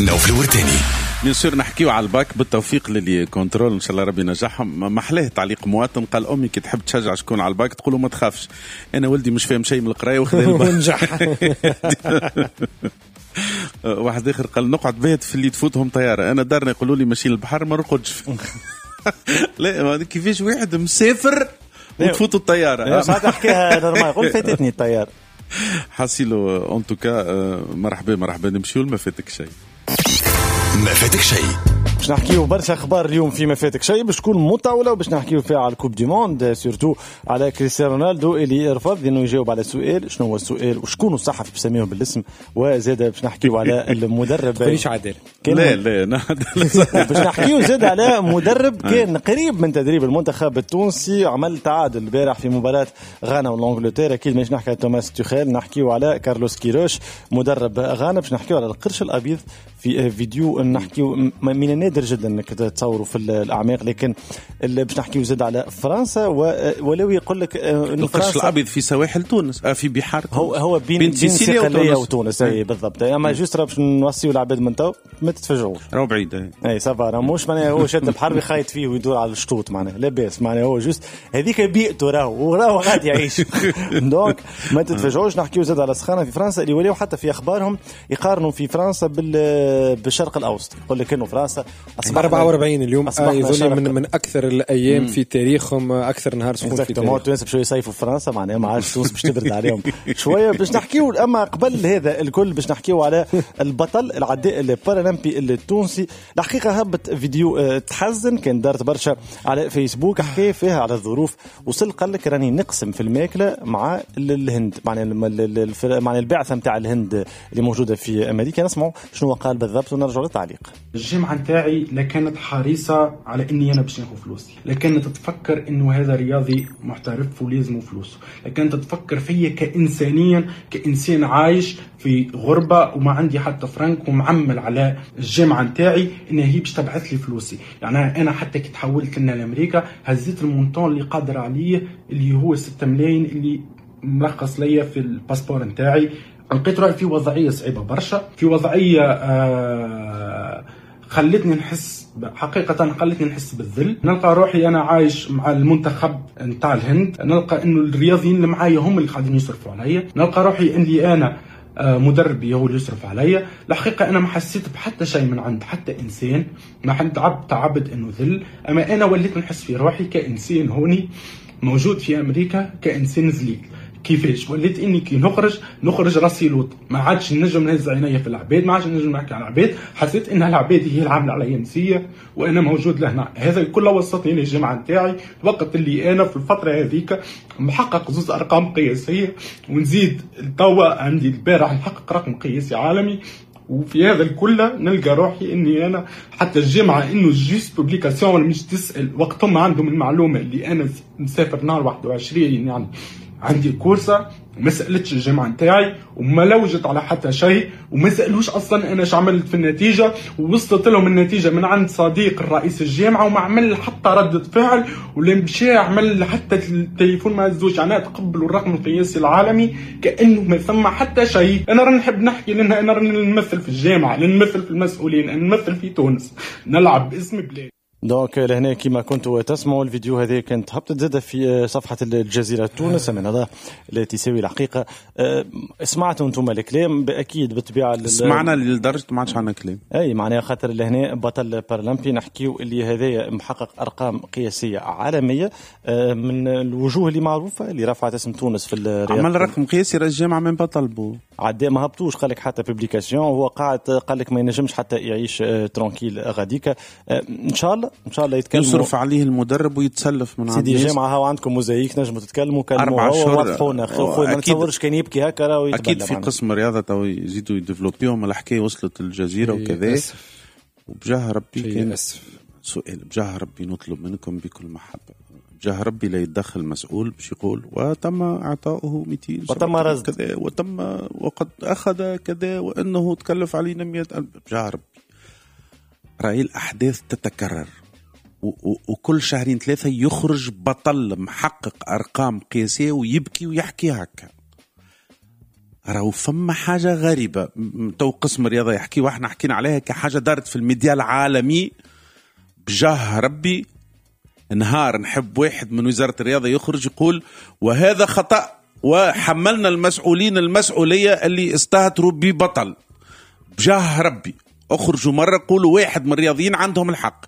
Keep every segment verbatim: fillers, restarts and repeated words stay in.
نوف الورتاني. بيصير نحكيو على الباك بالتوفيق للي كنترول ان شاء الله ربي ينجحهم. محلاه تعليق مواطن قال امي كي تحب تشجع شكون على الباك تقولوا ما تخافش، انا ولدي مش فاهم شيء من القرايه وخذ ونجح. واحد اخر قال نقعد بيت في اللي تفوتهم طياره، انا دارنا يقولوا لي ماشي للبحر ما نرقدش. لا كيفاش واحد مسافر وتفوتوا الطياره؟ ساعات احكيها نورمال قول فاتتني الطياره. حاسيلو اون توكا مرحبا مرحبا نمشيو ما فاتك شيء. ما فاتك شيء. باش نحكيو برشا اخبار اليوم في ما فاتك شيء، باش تكون مطوله وباش نحكيو فيها على الكوب دي موند، سورتو على كريستيانو رونالدو اللي رفض انه يجاوب على السؤال شنو هو السؤال وشكون الصحفي بسميهم بالاسم، وزاد باش نحكيو على المدرب مانيش عادل لا لا باش نحكيو زاد على مدرب كان قريب من تدريب المنتخب التونسي، عمل تعادل البارح في مباراه غانا والانجلترا. اكيد مش نحكي على توماس توخيل، نحكيو على كارلوس كيروش مدرب غانا، باش نحكيو على القرش الابيض في فيديو نحكيو من النادر جدا انك تصوروا في الاعماق، لكن باش نحكيو زاد على فرنسا ولو يقول لك انه القرش الابيض في سواحل تونس في بحار هو هو بين, بين سيسيليا وتونس اي بالضبط. اما جوست باش نوصيو العباد من تو ما تتفاجئوش راهو بعيد اي سافا مش معناها هو شاد البحر بيخايط فيه ويدور على الشطوط معناها لاباس معناها هو جوست هذيك بيئته راهو وراهو غادي يعيش. دونك ما تتفاجئوش. نحكيو زاد على سخانه في فرنسا اللي وليو حتى في اخبارهم يقارنوا في فرنسا بال بالشرق الاوسط، يقول لك انه فرنسا أربعة وأربعين اليوم يظل من من اكثر الايام مم. في تاريخهم اكثر نهار سخون في تاريخهم. تونس باش يصيفوا في فرنسا معناها ما عادش تونس باش تبرد عليهم شويه. باش نحكيو اما قبل هذا الكل باش نحكيو على البطل العداء البارالمبي التونسي. الحقيقه هبط فيديو تحزن كان دارت برشا على فيسبوك، حكى فيها على الظروف، وصل قال لك راني نقسم في الماكله مع الهند معناها معناها البعثه نتاع الهند اللي موجوده في امريكا. نسمعوا شنو قال بالضبط ونرجع للتعليق. الجامعه نتاعي لا كانت حريصه على اني انا باش ناخذ فلوسي، لا كانت تفكر انه هذا رياضي محترف ولازم فلوسه، لا كانت تفكر فيا كانسانيا كانسان عايش في غربه وما عندي حتى فرنك ومعمل على الجامعه نتاعي ان هي باش تبعث لي فلوسي. يعني انا حتى كي تحولت لنا لامريكا هزيت المونطون اللي قادر عليه اللي هو ستة ملايين اللي ملخص ليا في الباسبور نتاعي. لقيت رأيي في وضعيه صعيبه برشا، في وضعيه آه خلتني نحس حقيقة خلتني نحس بالذل. نلقى روحي أنا عايش مع المنتخب نتاع الهند، نلقى إنه الرياضيين اللي معايا هم اللي قاعدين يصرفوا عليا، نلقى روحي إني أنا مدربي هو اللي يصرف عليا. الحقيقة أنا ما حسيت بحتى شيء من عند حتى إنسان، ما حد عبد تعبد إنه ذل، أما أنا وليت نحس في روحي كإنسان هوني موجود في أمريكا كإنسان ذليل. كيفاش وليت اني كي نخرج نخرج راسي لوط، ما عادش نجم نهز عينيا في العباد، ما عادش نجم نحكي على العباد، حسيت ان العباد هي العامله عليا نسيه وانا موجود لهنا. هذا كله وصلتني للجامعه نتاعي الوقت اللي انا في الفتره هذيك محقق زوز ارقام قياسيه، ونزيد توا عندي البارح نحقق رقم قياسي عالمي. وفي هذا الكل نلقى روحي اني انا حتى الجامعه انه جيست بوبليكاسيون ولا مش تسال وقتهم عندهم المعلومه اللي انا مسافر نهار واحد وعشرين يعني عندي كورسة، ما سألتش الجامعة نتاعي وما لوجت على حتى شيء وما سألوش أصلا أنا شو عملت في النتيجة، ووصلت لهم النتيجة من عند صديق الرئيس الجامعة وما عمل حتى ردة فعل ولا مشي عمل حتى التليفون ما هزوش. يعني تقبلوا الرقم القياسي العالمي كأنه ما ثم حتى شيء. أنا راني نحب نحكي لأن أنا راني نمثل في الجامعة، نمثل في المسؤولين، نمثل في تونس، نلعب باسم بلاد. دونك لهنا كما كنتوا تسمعوا الفيديو هذه كانت هبطت زادة في صفحة الجزيرة تونس من هذا اللي تساوي الحقيقة. سمعتوا انتم الكلام أكيد بالطبيعة سمعنا لدرجة ما عادش عندنا كلام أي معناها خاطر لهنا بطل بارالمبي نحكيو اللي هذايا محقق أرقام قياسية عالمية من الوجوه اللي معروفة اللي رفعت اسم تونس في الرياضة. عمل رقم قياسي راه الجامعة من بطلبوا عداء ما هبطوش، قال لك حتى بوبليكاسيون هو قاعد قال لك ما ينجمش حتى يعيش ترانكيل غاديك. ان شاء الله ان شاء الله يتكلموا يصرف عليه المدرب ويتسلف من عند سيدي جامعة. هاو عندكم موزايك نجموا تتكلموا كلموا هو واضحونا خويا ما نتصورش كان يبكي هكا راهو يتبلى. اكيد في قسم الرياضه تو يزيدوا يديفلوبيهم الحكايه وصلت الجزيره وكذا. وبجاه ربي كان سؤال بجاه ربي نطلب منكم بكل محبه، بجاه ربي لا يتدخل مسؤول باش يقول وتم اعطائه مئتين وتم رصد كذا وتم وقد اخذ كذا وانه تكلف علينا مئة ألف. بجاه ربي راهي الاحداث تتكرر وكل شهرين ثلاثة يخرج بطل محقق أرقام قياسية ويبكي ويحكي هكا. راهو فما حاجة غريبة تو قسم الرياضة يحكي واحنا حكينا عليها كحاجة دارت في الميديا العالمي بجاه ربي. نهار نحب واحد من وزارة الرياضة يخرج يقول وهذا خطأ وحملنا المسؤولين المسؤولية اللي استهتروا ببطل. بجاه ربي اخرجوا مرة قولوا واحد من الرياضيين عندهم الحق.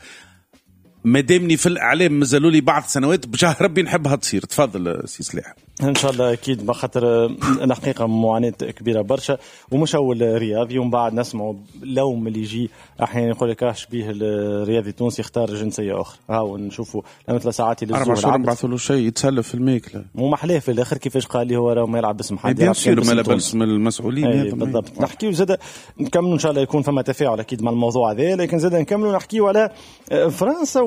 مادامني في الإعلام مازالوا لي بعض سنوات بجاه ربي نحبها تصير. تفضل سي سلاح. ان شاء الله اكيد بخاطر الحقيقه معاناه كبيره برشا ومش اول رياضي ومن بعد نسمعوا لوم اللي يجي احيانا يقول لك اش بيه الرياضي التونسي يختار جنسيه اخرى. هاو نشوفوا لما ثلاث ساعات يلزموا اربع شهور نبعثوا له شيء يتسلف في الماكله مو محلاه في الاخر كيفاش قال لي هو راه ما يلعب باسم حد يلعب باسم ما لابس من المسؤولين. أي بالضبط. نحكيو زاد نكملوا ان شاء الله يكون فما تفاعل اكيد مع الموضوع هذا لكن زاد نكملوا نحكيو على فرنسا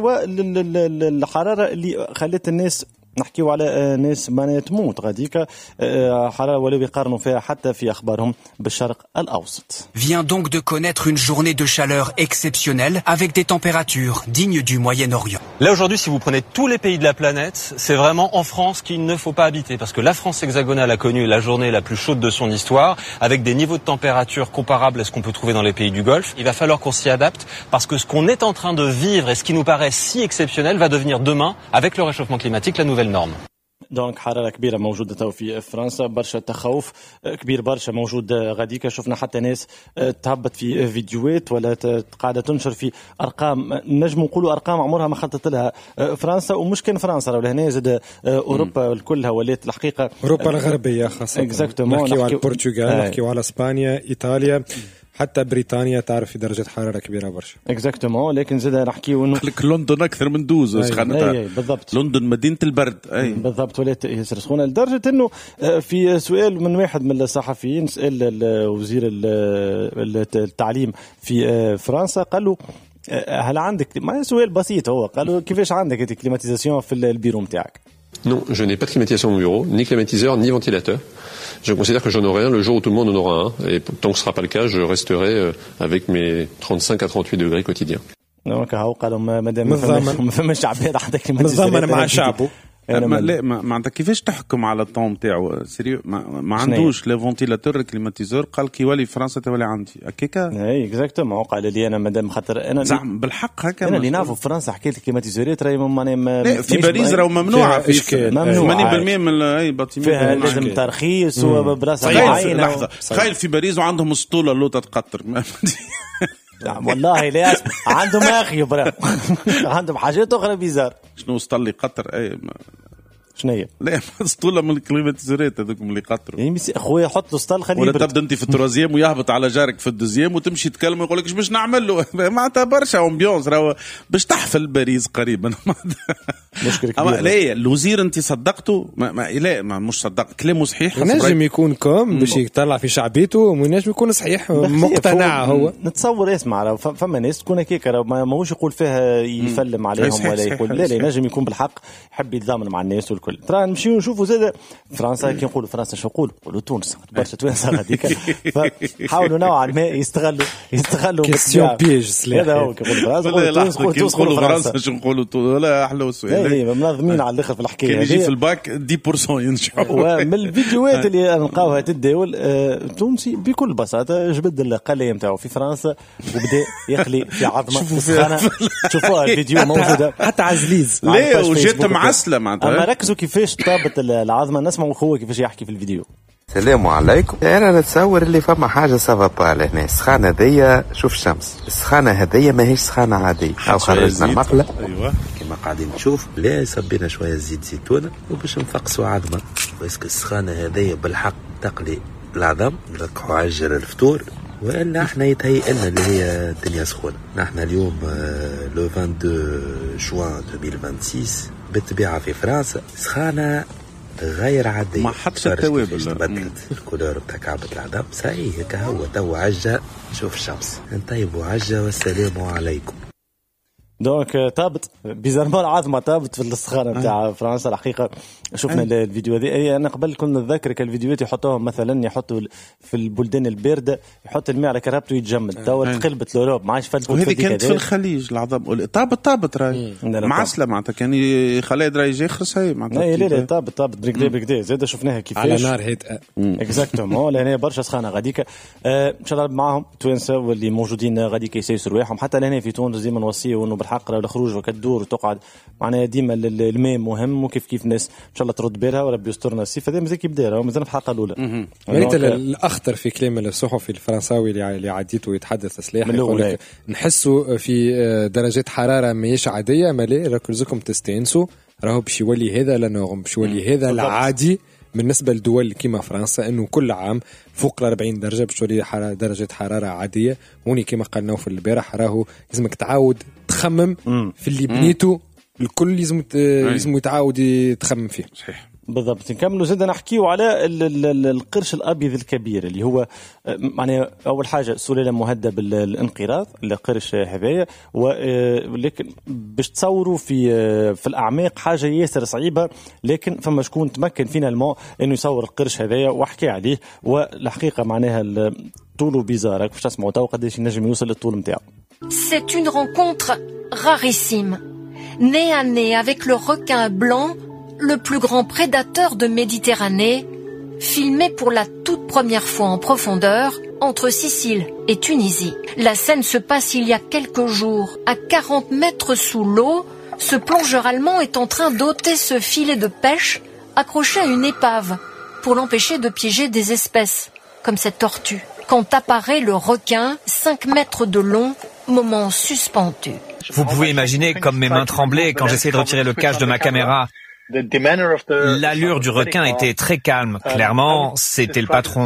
والحراره اللي خلت الناس نحكيو على ناس ما تموت غاديك حرارة ولو يقارنوا فيها حتى في أخبارهم بالشرق الأوسط. Vient donc de connaître une journée de chaleur exceptionnelle avec des températures dignes du Moyen-Orient. Là aujourd'hui, si vous prenez tous les pays de la planète, c'est vraiment en France qu'il ne faut pas habiter parce que la France hexagonale a connu la journée la plus chaude de son histoire avec des niveaux de température comparables à ce qu'on peut trouver dans les pays du Golfe. Il va falloir qu'on s'y adapte parce que ce qu'on est en train de vivre et ce qui nous paraît si exceptionnel va devenir demain, avec le réchauffement climatique, la nouvelle norme. دونك حرارة كبيرة موجودة تو في فرنسا برشا تخوف كبير برشا موجود غاديكا. شفنا حتى ناس تهبط في فيديوهات ولا قاعدة تنشر في أرقام نجم نقولوا أرقام عمرها ما خطط لها فرنسا ومش كان فرنسا ولا هنا زاد أوروبا كلها ولات الحقيقة أوروبا الغربية خاصة. نحكيو على البرتغال نحكيو على إسبانيا إيطاليا حتى بريطانيا تعرف في درجة حرارة كبيرة برشا. اكزاكتومون لكن زاد نحكيو انه لك لندن اكثر من دوز سخانتها. اي بالضبط. لندن مدينة البرد. اي بالضبط ولات ياسر سخونة لدرجة انه في سؤال من واحد من الصحفيين سأل وزير التعليم في فرنسا قال له هل عندك ما سؤال بسيط هو قال له كيفاش عندك كليماتيزاسيون في البيرو نتاعك؟ Non, je n'ai pas de climatisation au bureau, ni climatiseur, ni ventilateur. Je considère que j'en aurai un le jour où tout le monde en aura un. Et tant que ce ne sera pas le cas, je resterai avec mes trente-cinq à trente-huit degrés quotidiens. Donc, قالوا ما دام ما فماش عباد عندك كليماتيزاسيون نظام مع شعبه. ما لا ما عندك كيفاش تحكم على الطون نتاعو سيريو ما, ما عندوش لا فونتيلاتور كليماتيزور قال كي يولي فرنسا تولي عندي هكاكا. اي اكزاكتومون قال لي انا مادام خاطر انا زعما بالحق هكا انا اللي نعرفوا في فرنسا حكيت لك كليماتيزورات راهي ما في باريس راهو ممنوعه في ثمانين بالمئة من اي باتيمون فيها لازم ترخيص وبراسها معينه. لحظه تخيل في باريس وعندهم اسطوله لوطه تقطر والله لا عندهم اخي برا عندهم حاجات اخرى بيزار. شنو اسطل قطر اي شنو لا اسطوله من الكليماتيزورات هذوك اللي يقطروا. يعني اخويا حط له سطل خليه ولا تبدا انت في التروازيام ويهبط على جارك في الدوزيام وتمشي تكلم ويقول لك ايش باش نعمل له معناتها برشا امبيونس راهو باش تحفل باريس قريبا. مشكله كبيره. لا الوزير انت صدقته ما, ما لا ما مش صدق كلامه صحيح. نجم يكون كوم باش يطلع في شعبيته ونجم يكون صحيح مقتنع هو. نتصور اسمع فما ناس تكون هكاك ماهوش يقول فيها يفلم عليهم ولا يقول لا لا نجم يكون بالحق يحب يتضامن مع الناس والكل. ترى نمشيو نشوفوا زاد فرنسا كي نقولوا فرنسا شو نقولوا نقولوا تونس برشا تونس هذيك فحاولوا نوعا ما يستغلوا يستغلوا كيسيون بيج هذا هو كي نقولوا تونس نقولوا فرنسا شو نقولوا ولا احلى السؤال. اي منظمين على الاخر في الحكايه كي يجي في الباك عشرة بالمئة ينجحوا. ومن الفيديوهات اللي نلقاوها تداول تونسي بكل بساطه جبد القلايه نتاعو في فرنسا وبدا يخلي في عظمه سخانه. شوفوها الفيديو موجوده حتى عزليز لا وجات معسله معناتها. اما ركزوا كيفاش طابت العظمه نسمعوا خوه كيفاش يحكي في الفيديو. السلام عليكم. انا نتصور اللي فما حاجه سافا با لهنا. السخانه هذيا شوف الشمس السخانه هذيا ماهيش سخانه عاديه. او خرجنا المقله ايوه كما قاعدين نشوف لا صبينا شويه زيت زيتونه وباش نفقسوا عظمه. بس السخانه هذيا بالحق تقلي العظم نركحوا عجل الفطور والا احنا يتهيئ لنا اللي هي الدنيا سخونه. نحن اليوم لو اثنين وعشرين جوان ألفين وستة بالطبيعه في فرنسا سخانه غير عادية. ما حطش التوابل بدلت الكولور بتاع كعبة العظم صحيح كهو تو عجة. شوف الشمس نطيبوا عجة والسلام عليكم. دونك طابت بيزارمون العظمه طابت في السخانه نتاع فرنسا الحقيقه. شفنا الفيديو هذه انا قبل كنا نتذكر الفيديوهات يحطوهم مثلا يحطوا في البلدان البارده يحط الماء على كرهبته يتجمد توا تقلبت الاوروب ما عادش فلت. وهذه كانت في الخليج العظام طابت طابت راي معسله معناتها كان خالد راي يخرس هي معناتها لا لا طابت طابت بريكدي بريكدي زاد شفناها كيفاش على نار هيت اكزاكتومون لهنا برشا سخانه غاديك ان شاء الله معاهم توانسه واللي موجودين غاديك يسيسوا رواحهم حتى لهنا في تونس ديما نوصيو انه بالحق لو الخروج وكتدور وتقعد معناها ديما الماء مهم وكيف كيف الناس ان شاء الله ترد بالها وربي يسترنا الصيف هذا مازال كيبدا راه مازال في الحلقه الاولى. يعني الاخطر في كلام الصحفي الفرنساوي اللي عديته يتحدث سلاح يقول لك نحسوا في درجات حراره ماهيش عاديه ما لا راكم لازمكم تستانسوا راهو باش يولي هذا لا نغم باش يولي هذا العادي بالنسبه لدول كيما فرنسا انه كل عام فوق أربعين درجه باش تولي حرارة درجه حراره عاديه. هوني كيما قالنا في البارح راهو لازمك تعاود تخمم في اللي بنيته الكل لازم لازم يتعاود يتخمم فيه. صحيح بالضبط. نكملوا زاد نحكيو على القرش الابيض الكبير اللي هو معناها اول حاجه سلاله مهدده بالانقراض القرش هذايا ولكن باش تصوروا في في الاعماق حاجه ياسر صعيبه لكن فما شكون تمكن فينا الماء انه يصور القرش هذايا وحكي عليه والحقيقه معناها طوله بيزار باش تسمعوا تو قداش ينجم يوصل للطول نتاعو. C'est une rencontre rarissime. Nez à nez avec le requin blanc, le plus grand prédateur de Méditerranée, filmé pour la toute première fois en profondeur entre Sicile et Tunisie. La scène se passe il y a quelques jours. À quarante mètres sous l'eau, ce plongeur allemand est en train d'ôter ce filet de pêche accroché à une épave pour l'empêcher de piéger des espèces, comme cette tortue. Quand apparaît le requin, cinq mètres de long, moment suspendu. Vous pouvez imaginer comme mes mains tremblaient quand j'essayais de retirer le cache de ma caméra. L'allure du requin était très calme. Clairement, c'était le patron.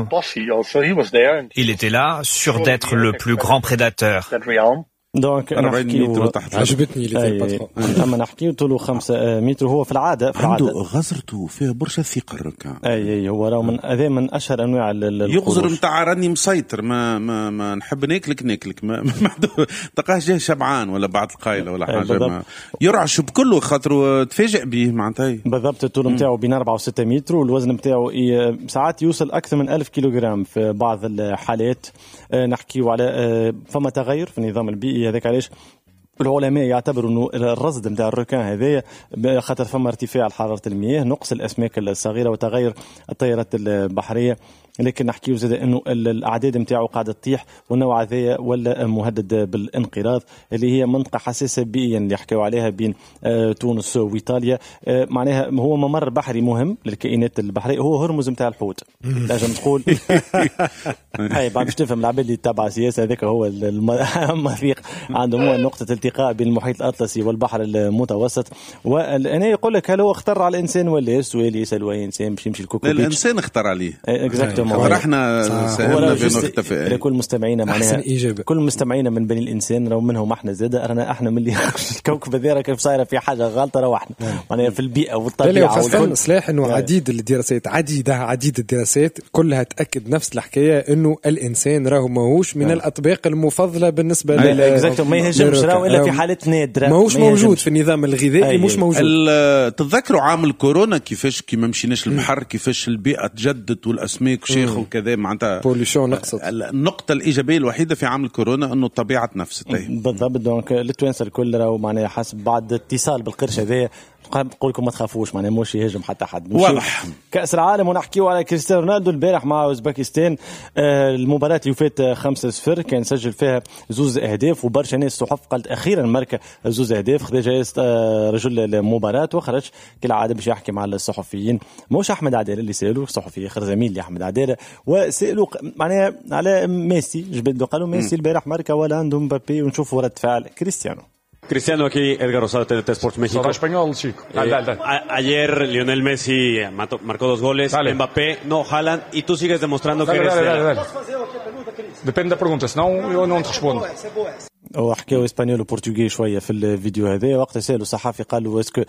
Il était là, sûr d'être le plus grand prédateur. دونك نحكيو عجبتني اللي الباترون اما نحكيو طوله خمسة متر هو في العاده في العاده عنده غزرته فيها برشا ثقه الركع اي اي هو راه من هذا من اشهر انواع يغزر نتاع راني مسيطر ما ما, ما نحب ناكلك ناكلك ما, ما تلقاه جاي شبعان ولا بعد القايله ولا حاجه ما يرعش بكله خاطر تفاجئ به معناتها بالضبط. الطول نتاعو بين أربعة وستة متر والوزن نتاعو ساعات يوصل اكثر من ألف كيلوغرام في بعض الحالات. نحكيو على فما تغير في النظام البيئي هذاك علاش العلماء يعتبروا انه الرصد نتاع الركان هذايا خاطر فما ارتفاع حراره المياه نقص الاسماك الصغيره وتغير التيارات البحريه لكن نحكيو زاد انه الاعداد نتاعو قاعده تطيح والنوع هذايا ولا مهدد بالانقراض اللي هي منطقه حساسه بيئيا اللي حكاو عليها بين تونس وايطاليا. معناها هو ممر بحري مهم للكائنات البحريه هو هرمز نتاع الحوت لازم تقول اي بعد باش تفهم العباد اللي تتبع السياسه هذاك هو المريق عندهم هو نقطه التقاء بين المحيط الاطلسي والبحر المتوسط. وانا يقول لك هل هو اختار على الانسان ولا السؤال يسالوا اي انسان باش يمشي الكوكو الانسان اختار عليه اكزاكتومون ورحنا سألنا بين اختفاء لكل مستمعينا معناها كل مستمعينا من بني الانسان لو منهم احنا زاد رانا احنا من اللي الكوكب هذا كيف صايره في حاجه غلطه روحنا معناها في البيئه والطبيعه والكل صلاح انه عديد الدراسات عديده عديد الدراسات كلها تاكد نفس الحكايه انه الانسان راهو ماهوش من الاطباق المفضله بالنسبه لل اكزاكتوم ما يهجمش راهو الا في حالات نادره ماهوش موجود في النظام الغذائي مش موجود. تتذكروا عام كورونا كيفاش كي ما مشيناش البحر كيفاش البيئه تجدد والاسماك وشيخ وكذا معناتها بوليشن نقصت. النقطه الايجابيه الوحيده في عام الكورونا انه الطبيعه تنفست بالضبط. دونك التوانسه الكل راهو معناها حسب بعد اتصال بالقرش هذايا نقول لكم ما تخافوش معناها مش يهاجم حتى حد واضح. كأس العالم ونحكيو على كريستيانو رونالدو البارح مع اوزباكستان. آه المباراة اللي فات خمسة صفر كان سجل فيها زوز اهداف وبرشا ناس صحف قالت اخيرا ماركا زوز اهداف خذ جائزة آه رجل المباراة وخرج كالعادة باش يحكي مع الصحفيين. مش احمد عدالة اللي سالوه صحفي اخر زميل لاحمد عدالة وسالوه معناها على ميسي جبدوا قالوا ميسي البارح ماركا ولا عنده مبابي ونشوفوا رد فعل كريستيانو. Cristiano, aquí Edgar Rosado, T N T Sports México. Para español, sí. Dale, eh, dale, dale. A, ayer Lionel Messi marcó dos goles, dale. Mbappé, no, Haaland, y tú sigues demostrando dale, que eres... Dale, dale, dale. Depende da pergunta, senão eu não te respondo. هو حكاو اسبانيول وبرتغالي شويه في الفيديو هذا. وقت سالوا الصحافي قالوا اسكو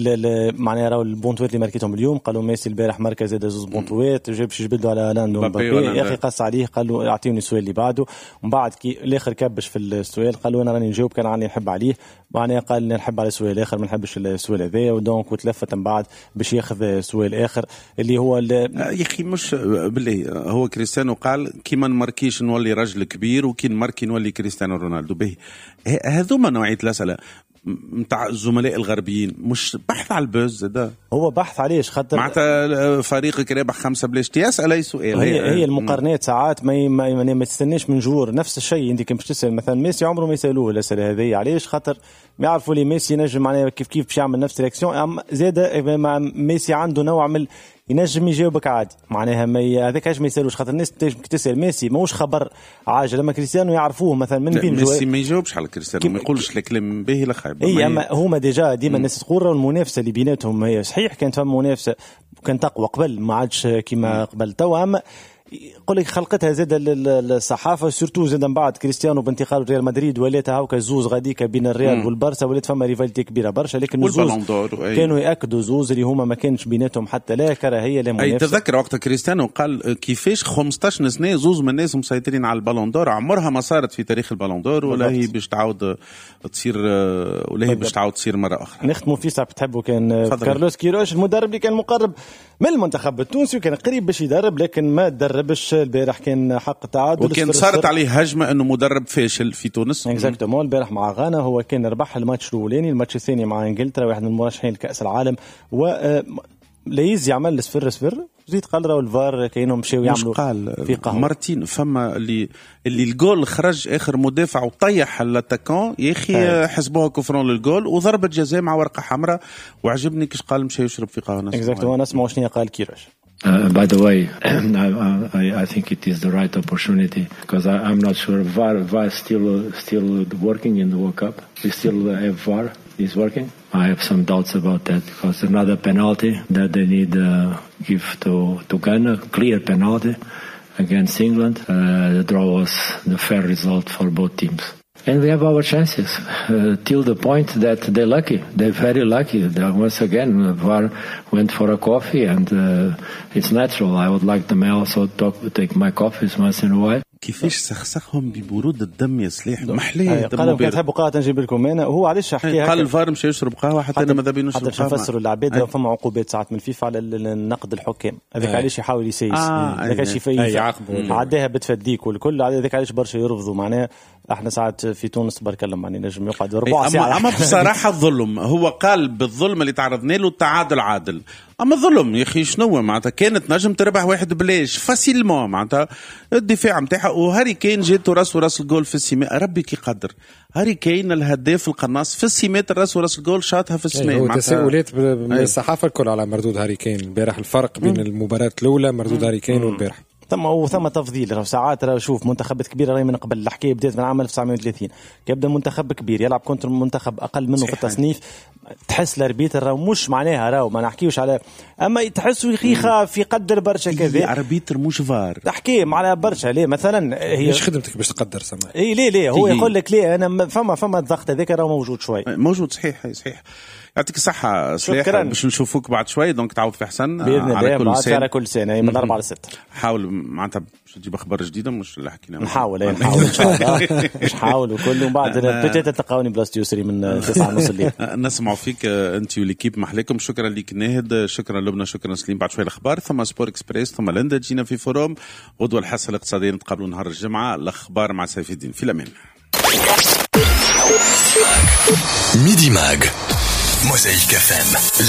معناها راهو البونتوات اللي ماركيتهم اليوم، قالوا ميسي البارح ماركا زاد زوز بونتوات، جابش جبدوا على لاندو مبابي. يا اخي قص عليه، قالوا اعطيوني السؤال اللي بعده. ومن بعد كي الاخر كبش في السؤال قالوا انا راني نجاوب كان راني نحب عليه، معناها قال نحب على سؤال اخر ما نحبش السؤال هذا، ودونك وتلفت من بعد باش ياخذ سؤال اخر اللي هو يا اخي مش بالله. هو كريستيانو قال كي ما نماركيش نولي راجل كبير وكي نماركي نولي كريستيانو رونالدو. به هذوما نوعيه الاسئله متاع الزملاء الغربيين، مش بحث على البوز ده. هو بحث عليش خاطر معناتها فريقك رابح خمسه بلاش يسال اي سؤال. هي, هي المقارنات ساعات ما ما, ما تستناش من جور. نفس الشيء انت كي باش تسال مثلا ميسي عمره ما يسالوه الاسئله هذه. علاش؟ خاطر ما يعرفوا لي ميسي نجم معناها كيف كيف باش يعمل نفس الرياكسيون. زاد مع ميسي عنده نوع من ينجم يجاوبك عادي، معناها ما هذاك علاش ما يسالوش. خاطر الناس تسال ميسي ماهوش خبر عاجل، لما كريستيانو يعرفوه مثلا من فين جوي. ميسي ما يجاوبش على كريستيانو، ما يقولش الكلام باهي لا خايب. اي اما هما ديجا ديما الناس تقول المنافسه اللي بيناتهم هي صحيح كانت فما منافسه وكانت تقوى قبل، ما عادش كيما قبل توا. اما يقول لك خلقتها زاد الصحافه سورتو زاد من بعد كريستيانو بانتقال ريال مدريد ولات هاكا زوز غاديكا بين الريال والبارسا، ولات فما ريفالتي كبيره برشا. لكن الزوز كانوا ياكدوا زوز اللي هما ما كانش بيناتهم حتى لا كراهيه لا منافسه. اي تذكر وقت كريستيانو قال كيفاش خمسطاش سنه زوز من الناس مسيطرين على البالون دور، عمرها ما صارت في تاريخ البالون دور، ولا هي باش تعاود تصير ولا هي باش تعاود تصير مره اخرى. نختموا في صعب تحبوا كان كارلوس كيروش المدرب اللي كان مقرب من المنتخب التونسي وكان قريب باش يدرب، لكن ما دربش البارح، كان حق تعادل وكان صارت عليه هجمه انه مدرب فاشل في تونس. اكزاكتومون. البارح مع غانا هو كان ربح الماتش الاولاني، الماتش الثاني مع انجلترا واحد من المرشحين لكاس العالم، و ليز يعمل صفر صفر. زيد قال راهو الفار كاينهم مشاو يعملوا في قهوه مرتين. فما اللي اللي الجول خرج اخر مدافع وطيح الاتاكون يا اخي حسبوها كفرون للجول وضربه جزاء مع ورقه حمراء. وعجبني كيش قال مشى يشرب في قهوه. اكزاكتومون. نسمعوا شنو قال كيروش. Uh, by the way, I, I think it is the right opportunity because I, I'm not sure V A R, V A R is still still working in the World Cup. We still have V A R is working. I have some doubts about that because another penalty that they need uh, give to to Ghana, clear penalty against England. Uh, the draw was the fair result for both teams. And we have our chances uh, till the point that they're lucky. They're very lucky. They're, once again, V A R went for a coffee, and uh, it's natural. I would like them also to take my coffees once in a while. كيفاش سخسخهم ببرود الدم يا سلاح محليه. قالوا كي تحبوا قهوه نجيب لكم انا. هو علاش حكي قال الفار مش يشرب قهوه حتى انا ماذا بيا نشرب قهوه. حتى نفسروا العباد فما عقوبات ساعات من الفيفا على النقد الحكام. هذاك علاش يحاول يسيس هذاك الشيء يعاقبوا عداها بتفديك والكل. هذاك علاش برشا يرفضوا. معناها احنا ساعات في تونس تبارك الله معني نجم يقعد ربع ساعه. اما بصراحه الظلم هو قال بالظلم اللي تعرضنا له التعادل عادل. اما ظلم يا اخي شنو معناتها كانت نجم تربح واحد بلاش فاسيلمون معناتها الدفاع نتاعها. وهاري كين جيتو راس وراس الجول في السماء. ربي كي قدر هاري كين الهداف القناص في السماء الراس وراس الجول شاطها في السماء. هو تساؤلات من الصحافه الكل على مردود هاري كين البارح. الفرق بين المباراه الاولى مردود هاري كين والبارح ثم وثم تفضيل. راه ساعات راه شوف منتخبات كبيره راهي من قبل. الحكايه بدات من عام ألف وتسعمائة وثلاثين كيبدا منتخب كبير يلعب كونتر منتخب اقل منه في التصنيف. تحس الاربيتر راه مش معناها راه ما نحكيوش على اما تحسوا يخاف يقدر برشا كذا. الاربيتر مش فار تحكي معناها برشا. ليه مثلا هي مش خدمتك باش تقدر سما. اي ليه ليه هو يقول لك ليه انا فما فما الضغط هذاك راه موجود شوي موجود. صحيح صحيح. يعطيك الصحة سلاح. باش نشوفوك بعد شوي دونك تعود في حسن بإذن الله. كل سنة على كل سنة من أربعة لستة. حاول معناتها باش تجيب أخبار جديدة مش اللي حكينا. نحاول أي نحاول إن شاء الله. مش حاول وكله بعد بديت تلقاوني بلاس يسري من تسعة ونص الليل. نسمعوا فيك أنت وليكيب محليكم. شكرا ليك ناهد. شكرا لبنى. شكرا سليم. بعد شوي الأخبار ثم سبور إكسبريس ثم لندا تجينا في فوروم. غدوة الحصة الاقتصادية نتقابلوا نهار الجمعة. الأخبار مع سيف الدين في الأمان. ميدي ماغ Mosaïque إف إم.